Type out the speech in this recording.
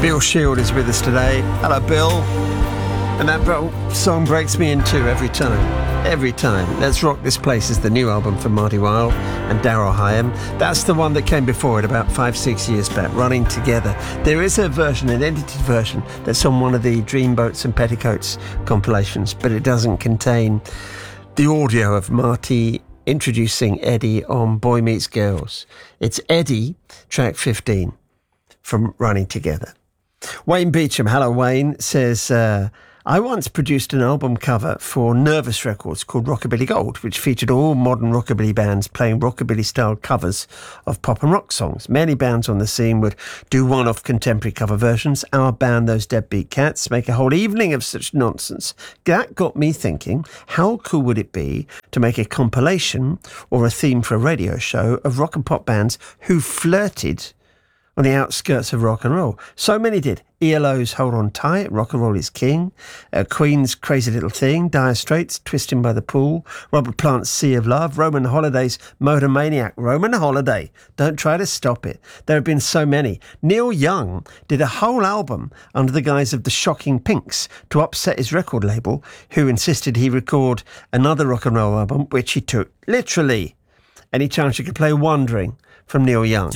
Bill Shield is with us today. Hello, Bill. And that song breaks me in two every time. Every time. Let's Rock This Place is the new album from Marty Wilde and Daryl Hyam. That's the one that came before it about 5-6 years back, Running Together. There is a version, an edited version, that's on one of the Dreamboats and Petticoats compilations, but it doesn't contain the audio of Marty introducing Eddie on Boy Meets Girls. It's Eddie, track 15 from Running Together. Wayne Beecham, hello Wayne, says, I once produced an album cover for Nervous Records called Rockabilly Gold, which featured all modern rockabilly bands playing rockabilly-style covers of pop and rock songs. Many bands on the scene would do one-off contemporary cover versions. Our band, Those Deadbeat Cats, make a whole evening of such nonsense. That got me thinking, how cool would it be to make a compilation or a theme for a radio show of rock and pop bands who flirted on the outskirts of rock and roll? So many did. ELO's Hold On Tight, Rock and Roll Is King, Queen's Crazy Little Thing, Dire Straits, Twisting by the Pool, Robert Plant's Sea of Love, Roman Holiday's Motor Maniac. Roman Holiday, don't try to stop it. There have been so many. Neil Young did a whole album under the guise of the Shocking Pinks to upset his record label, who insisted he record another rock and roll album, which he took literally. Any chance you could play Wandering from Neil Young?